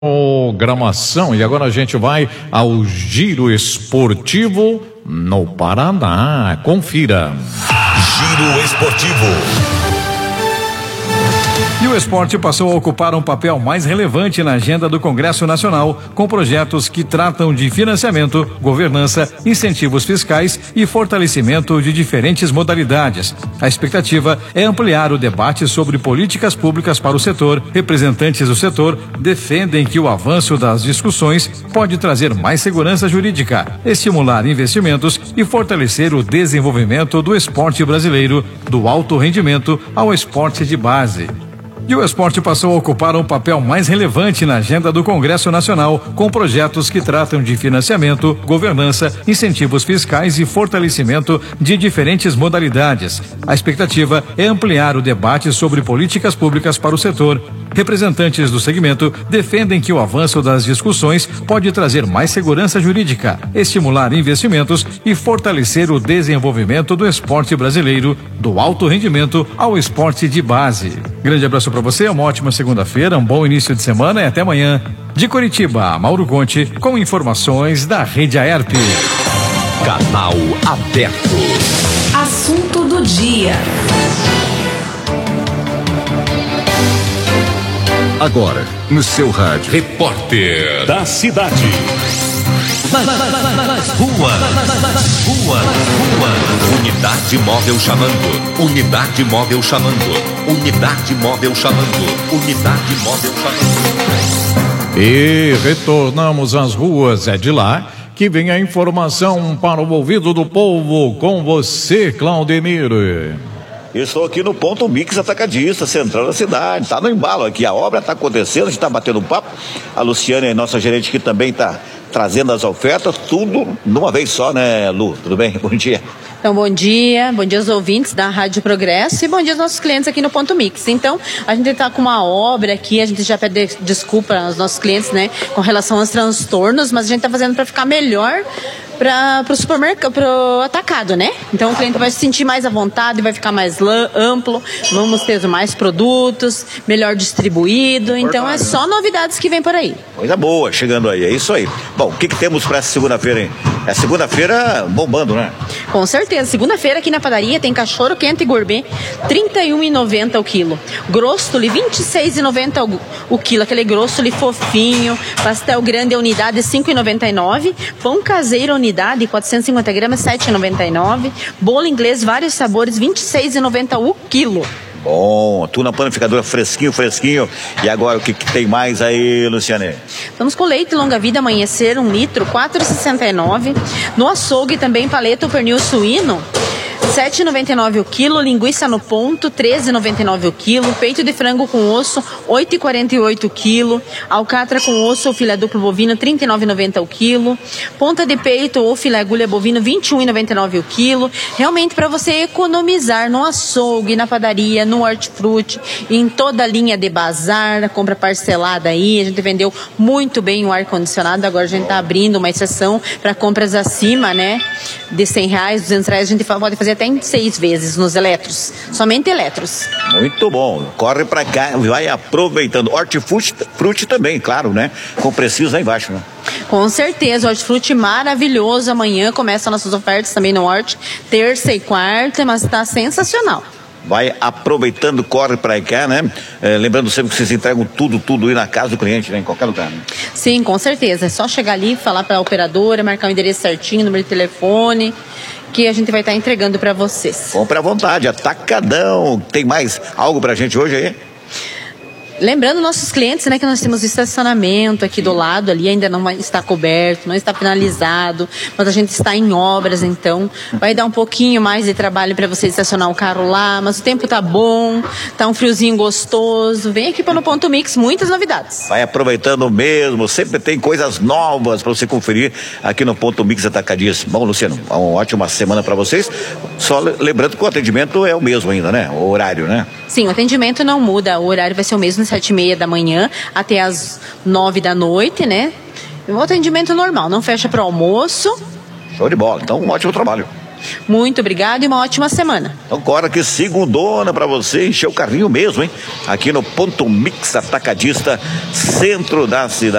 Programação. E agora a gente vai ao Giro Esportivo no Paraná. Confira. Giro Esportivo. E o esporte passou a ocupar um papel mais relevante na agenda do Congresso Nacional, com projetos que tratam de financiamento, governança, incentivos fiscais e fortalecimento de diferentes modalidades. A expectativa é ampliar o debate sobre políticas públicas para o setor. Representantes do setor defendem que o avanço das discussões pode trazer mais segurança jurídica, estimular investimentos e fortalecer o desenvolvimento do esporte brasileiro, do alto rendimento ao esporte de base. E o esporte passou a ocupar um papel mais relevante na agenda do Congresso Nacional, com projetos que tratam de financiamento, governança, incentivos fiscais e fortalecimento de diferentes modalidades. A expectativa é ampliar o debate sobre políticas públicas para o setor. Representantes do segmento defendem que o avanço das discussões pode trazer mais segurança jurídica, estimular investimentos e fortalecer o desenvolvimento do esporte brasileiro, do alto rendimento ao esporte de base. Grande abraço para você, uma ótima segunda-feira, um bom início de semana e até amanhã. De Curitiba, Mauro Conte, com informações da Rede Aerp. Canal aberto. Assunto do dia. Agora, no seu rádio. Repórter da cidade. Rua. Unidade móvel chamando. Unidade móvel chamando. Unidade móvel chamando. Unidade móvel chamando. E retornamos às ruas. É de lá que vem a informação para o ouvido do povo. Com você, Claudemir. Eu estou aqui no ponto Mix Atacadista, central da cidade. Está no embalo aqui, a obra está acontecendo, a gente está batendo um papo. A Luciane é nossa gerente que também está trazendo as ofertas, tudo de uma vez só, né, Lu? Tudo bem? Bom dia. Então, bom dia aos ouvintes da Rádio Progresso e bom dia aos nossos clientes aqui no Ponto Mix. Então, a gente está com uma obra aqui, a gente já pede desculpa aos nossos clientes, né, com relação aos transtornos, mas a gente está fazendo para ficar melhor para o supermercado, para o atacado, né? Então o cliente vai se sentir mais à vontade, vai ficar mais amplo, vamos ter mais produtos, melhor distribuído. Então é só novidades que vem por aí. Coisa boa, chegando aí, é isso aí. Bom, o que temos para essa segunda-feira, hein? É segunda-feira bombando, né? Com certeza. Segunda-feira aqui na padaria tem cachorro quente gourmet, R$ 31,90 o quilo. Grossoli, R$ 26,90 o quilo. Aquele grossoli fofinho. Pastel grande, a unidade, R$ 5,99. Pão caseiro, unidade, 450 gramas, R$ 7,99. Bolo inglês, vários sabores, R$ 26,90 o quilo. Bom, tu na panificadora fresquinho. E agora o que tem mais aí, Luciane? Estamos com leite longa vida amanhecer, 1 litro, R$ 4,69. No açougue também, paleta ou pernil suíno, R$ 7,99 o quilo. Linguiça no ponto, R$ 13,99 o quilo. Peito de frango com osso, R$ 8,48 o quilo. Alcatra com osso ou filé duplo bovino, R$ 39,90 o quilo. Ponta de peito ou filé agulha bovino, R$ 21,99 o quilo. Realmente para você economizar no açougue, na padaria, no hortifruti, em toda a linha de bazar, compra parcelada aí. A gente vendeu muito bem o ar-condicionado, agora a gente está abrindo uma exceção para compras acima, né, de R$ 100, R$ 200. A gente pode fazer até em 6 vezes nos eletros, somente eletros. Muito bom, corre pra cá, vai aproveitando. Hortifruti também, claro, né? Com preciso lá embaixo, né? Com certeza, hortifruti maravilhoso. Amanhã começam nossas ofertas também no Horti, terça e quarta, mas tá sensacional. Vai aproveitando, corre pra cá, né? Lembrando sempre que vocês entregam tudo aí na casa do cliente, né? Em qualquer lugar, né? Sim, com certeza. É só chegar ali, falar pra operadora, marcar o endereço certinho, número de telefone, que a gente vai estar entregando para vocês. Compre à vontade, atacadão. Tem mais algo pra gente hoje aí? Lembrando nossos clientes, né, que nós temos estacionamento aqui do lado, ali ainda não está coberto, não está finalizado, mas a gente está em obras, então vai dar um pouquinho mais de trabalho para você estacionar o carro lá, mas o tempo tá bom, tá um friozinho gostoso. Vem aqui para no Ponto Mix, muitas novidades. Vai aproveitando mesmo, sempre tem coisas novas para você conferir aqui no Ponto Mix Atacadista. Bom, Luciano, uma ótima semana para vocês. Só lembrando que o atendimento é o mesmo ainda, né? O horário, né? Sim, o atendimento não muda, o horário vai ser o mesmo, 7h30 da manhã até as 9 da noite, né? O atendimento normal, não fecha para o almoço. Show de bola, então um ótimo trabalho. Muito obrigado e uma ótima semana. Então, agora que segundona para você encher o carrinho mesmo, hein? Aqui no Ponto Mix Atacadista, centro da cidade.